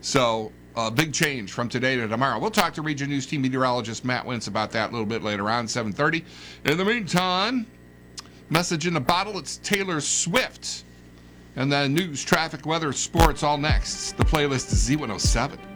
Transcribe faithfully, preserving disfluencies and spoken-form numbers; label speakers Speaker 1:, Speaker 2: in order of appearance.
Speaker 1: So a uh, big change from today to tomorrow. We'll talk to Region News Team meteorologist Matt Wentz about that a little bit later on, seven thirty. In the meantime, message in the bottle, it's Taylor Swift. And then news, traffic, weather, sports, all next. The playlist is Z one oh seven.